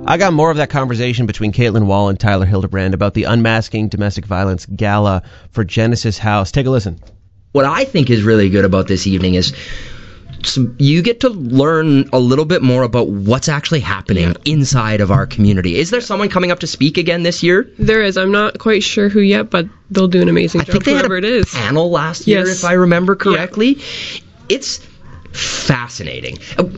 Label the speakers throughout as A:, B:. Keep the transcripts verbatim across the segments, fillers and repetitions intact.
A: I got more of that conversation between Caitlin Wall and Tyler Hildebrand about the Unmasking Domestic Violence Gala for Genesis House. Take a listen.
B: What I think is really good about this evening is some, you get to learn a little bit more about what's actually happening yeah. inside of our community. Is there someone coming up to speak again this year?
C: There is. I'm not quite sure who yet, but they'll do an amazing
B: I
C: job,
B: think they
C: whoever
B: had a
C: it is.
B: panel last year,
C: yes.
B: if I remember correctly.
C: Yeah.
B: It's fascinating. Uh,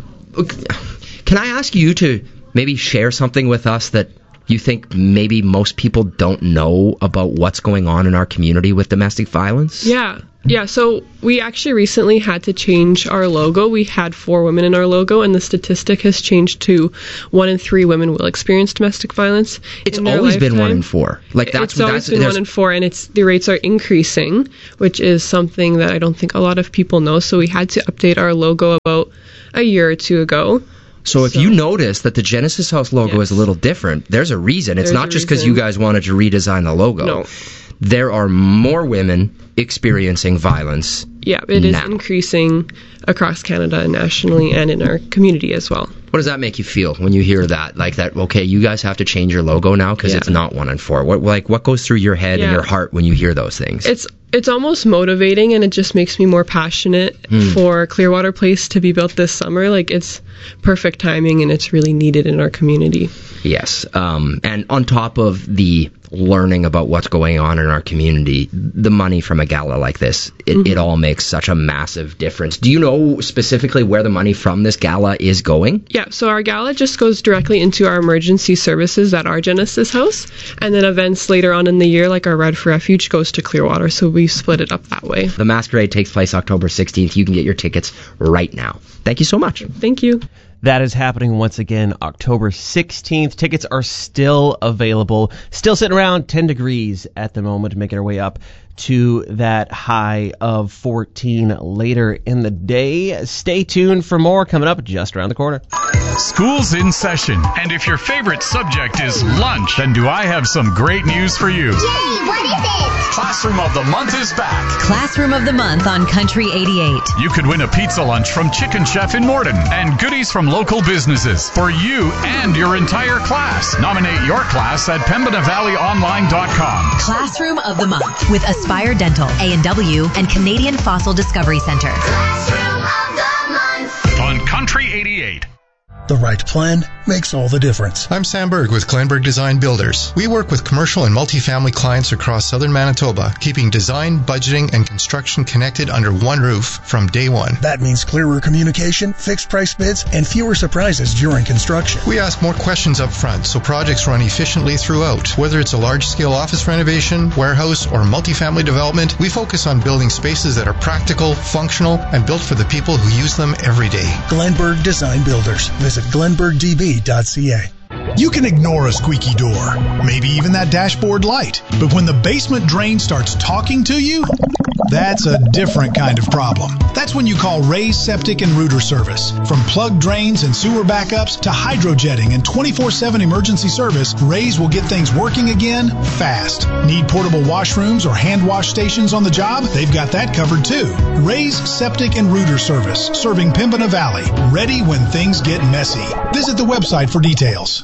B: can I ask you to maybe share something with us that you think maybe most people don't know about what's going on in our community with domestic violence?
C: Yeah. Yeah, so we actually recently had to change our logo. We had four women in our logo, and the statistic has changed to one in three women will experience domestic violence.
B: It's always been one in four. Like that's
C: it's always
B: that's,
C: been one in four, and it's the rates are increasing, which is something that I don't think a lot of people know. So we had to update our logo about a year or two ago.
B: So if
C: so,
B: you notice that the Genesis House logo
C: yes.
B: is a little different, there's a reason. It's
C: there's
B: not just because you guys wanted to redesign the logo.
C: No.
B: There are more women experiencing violence.
C: Yeah, it is
B: now.
C: increasing across Canada and nationally and in our community as well.
B: What does that make you feel when you hear that? Like that, okay, you guys have to change your logo now because
C: yeah.
B: it's not one in four. What like what goes through your head
C: yeah.
B: and your heart when you hear those things?
C: It's it's almost motivating, and it just makes me more passionate mm. for Clearwater Place to be built this summer. Like, it's perfect timing, and it's really needed in our community.
B: Yes, um, and on top of the learning about what's going on in our community, the money from a gala like this, it, mm-hmm. it all makes such a massive difference. Do you know specifically where the money from this gala is going?
C: Yeah, so our gala just goes directly into our emergency services at our Genesis House, and then events later on in the year, like our Red for Refuge, goes to Clearwater, so we split it up that way.
B: The masquerade takes place October sixteenth. You can get your tickets right now. Thank you so much.
C: Thank you.
A: That is happening once again October sixteenth. Tickets are still available. Still sitting around ten degrees at the moment, making our way up to that high of fourteen later in the day. Stay tuned for more coming up just around the corner.
D: School's in session, and if your favorite subject is lunch, then do I have some great news for you.
E: Jay, what is it?
D: Classroom of the Month is back.
F: Classroom of the Month on Country eighty-eight.
D: You could win a pizza lunch from Chicken Chef in Morden and goodies from local businesses for you and your entire class. Nominate your class at pembina valley online dot com.
F: Classroom of the Month with Aspire Dental, A and W, and Canadian Fossil Discovery Center.
E: Classroom of the Month
D: on Country eighty-eight.
G: The right plan makes all the difference.
H: I'm Sam Berg with Glenberg Design Builders. We work with commercial and multifamily clients across southern Manitoba, keeping design, budgeting, and construction connected under one roof from day one.
G: That means clearer communication, fixed price bids, and fewer surprises during construction.
H: We ask more questions up front so projects run efficiently throughout. Whether it's a large-scale office renovation, warehouse, or multifamily development, we focus on building spaces that are practical, functional, and built for the people who use them every day.
G: Glenberg Design Builders. Visit glenberg d b dot c a.
I: You can ignore a squeaky door, maybe even that dashboard light. But when the basement drain starts talking to you, that's a different kind of problem. That's when you call Ray's Septic and Rooter Service. From plugged drains and sewer backups to hydrojetting and twenty-four seven emergency service, Ray's will get things working again fast. Need portable washrooms or hand wash stations on the job? They've got that covered too. Ray's Septic and Rooter Service, serving Pembina Valley. Ready when things get messy. Visit the website for details.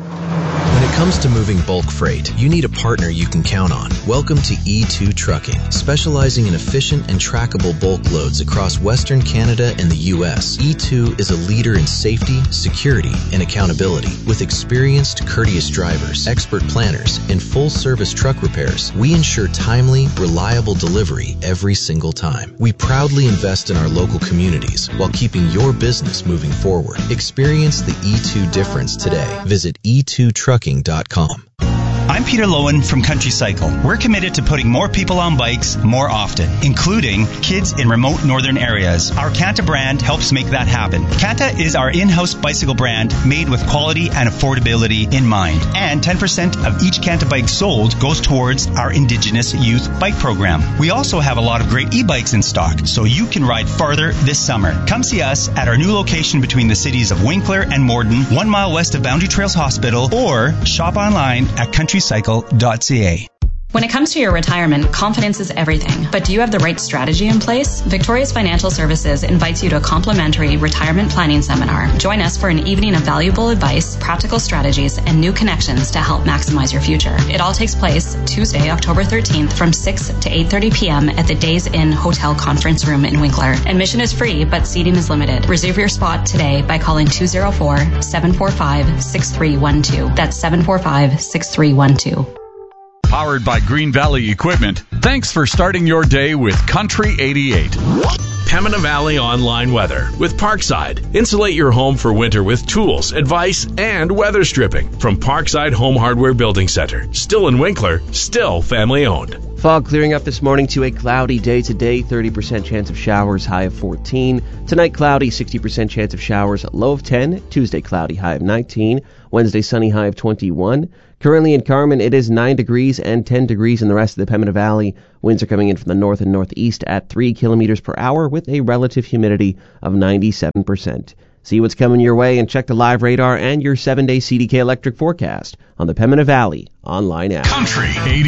J: When it comes to moving bulk freight, you need a partner you can count on. Welcome to E two Trucking, specializing in efficient and trackable bulk loads across Western Canada and the U S. E two is a leader in safety, security, and accountability. With experienced, courteous drivers, expert planners, and full-service truck repairs, we ensure timely, reliable delivery every single time. We proudly invest in our local communities while keeping your business moving forward. Experience the E two difference today. Visit e two trucking dot com.
K: I'm Peter Lowen from Country Cycle. We're committed to putting more people on bikes more often, including kids in remote northern areas. Our Kanta brand helps make that happen. Kanta is our in-house bicycle brand made with quality and affordability in mind. And ten percent of each Kanta bike sold goes towards our Indigenous Youth Bike Program. We also have a lot of great e-bikes in stock, so you can ride farther this summer. Come see us at our new location between the cities of Winkler and Morden, one mile west of Boundary Trails Hospital, or shop online at country cycle dot c a.
L: When it comes to your retirement, confidence is everything. But do you have the right strategy in place? Victoria's Financial Services invites you to a complimentary retirement planning seminar. Join us for an evening of valuable advice, practical strategies, and new connections to help maximize your future. It all takes place Tuesday, October thirteenth from six to eight thirty p.m. at the Days Inn Hotel Conference Room in Winkler. Admission is free, but seating is limited. Reserve your spot today by calling two oh four, seven four five, six three one two. That's seven four five, six three one two.
D: Powered by Green Valley Equipment. Thanks for starting your day with Country eighty-eight.
M: Pembina Valley Online Weather with Parkside. Insulate your home for winter with tools, advice, and weather stripping from Parkside Home Hardware Building Center. Still in Winkler, still family owned.
A: Fog clearing up this morning to a cloudy day today, thirty percent chance of showers, high of fourteen. Tonight cloudy, sixty percent chance of showers, low of ten. Tuesday cloudy, high of nineteen. Wednesday sunny, high of twenty-one. Currently in Carmen, it is nine degrees and ten degrees in the rest of the Pembina Valley. Winds are coming in from the north and northeast at three kilometers per hour with a relative humidity of ninety-seven percent. See what's coming your way and check the live radar and your seven-day C D K electric forecast on the Pembina Valley online app.
D: Country eighty-eight.